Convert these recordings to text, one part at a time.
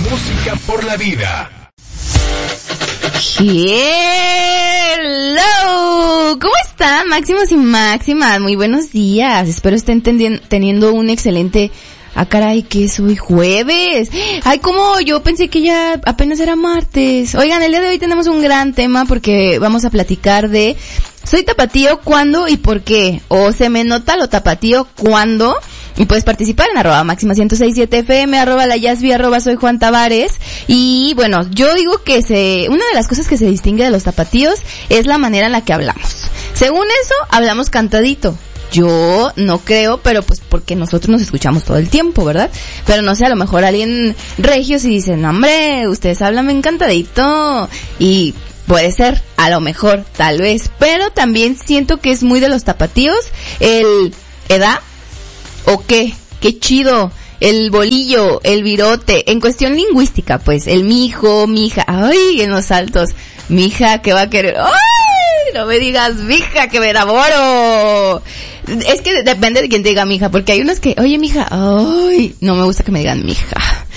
Música por la vida. Hello, ¿cómo están, máximos y máximas? Muy buenos días, espero estén teniendo un excelente... Ah, caray, que es hoy jueves. Ay, como yo pensé que ya apenas era martes. Oigan, el día de hoy tenemos un gran tema porque vamos a platicar de ¿soy tapatío cuándo y por qué? O ¿se me nota lo tapatío cuándo? Y puedes participar en @máxima1067fm, @layasby, @soy Juan Tavares. Y bueno, yo digo que una de las cosas que se distingue de los tapatíos es la manera en la que hablamos. Según eso, hablamos cantadito. Yo no creo, pero pues porque nosotros nos escuchamos todo el tiempo, ¿verdad? Pero no sé, a lo mejor alguien regio si dice, no hombre, ustedes hablan encantadito. Y puede ser, a lo mejor, tal vez. Pero también siento que es muy de los tapatíos el edad o qué chido, el bolillo, el virote, en cuestión lingüística, pues, el mijo, mija, ay, en los altos, mija, ¿qué va a querer? ¡Ay! No me digas, mija, que me enamoro. Es que depende de quién te diga mija, porque hay unos que, oye, mija, ay, no me gusta que me digan mija.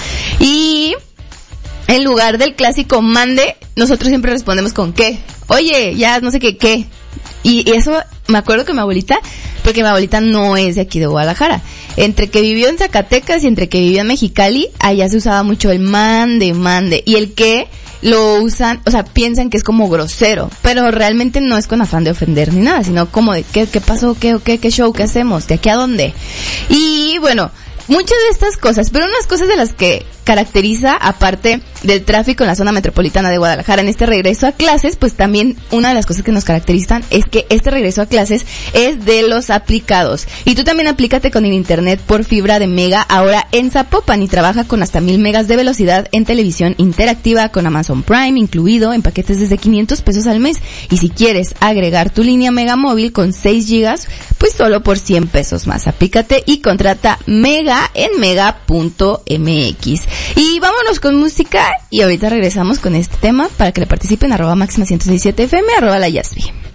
Y en lugar del clásico mande, nosotros siempre respondemos con qué. Oye, ya no sé qué. Y eso, me acuerdo que mi abuelita, porque mi abuelita no es de aquí de Guadalajara, entre que vivió en Zacatecas y entre que vivió en Mexicali, allá se usaba mucho el mande, y el qué lo usan, o sea, piensan que es como grosero, pero realmente no es con afán de ofender ni nada, sino como de qué pasó, qué show, qué hacemos, de aquí a dónde. Y bueno, muchas de estas cosas, pero unas cosas de las que caracteriza, aparte del tráfico en la zona metropolitana de Guadalajara en este regreso a clases, pues también una de las cosas que nos caracterizan es que este regreso a clases es de los aplicados. Y tú también aplícate con el internet por fibra de Mega ahora en Zapopan y trabaja con hasta 1000 megas de velocidad en televisión interactiva con Amazon Prime incluido en paquetes desde 500 pesos al mes. Y si quieres agregar tu línea Mega móvil con 6 gigas, pues solo por 100 pesos más. Aplícate y contrata Mega en mega.mx. Y vámonos con música y ahorita regresamos con este tema para que le participen @máxima1067fm, @layasby.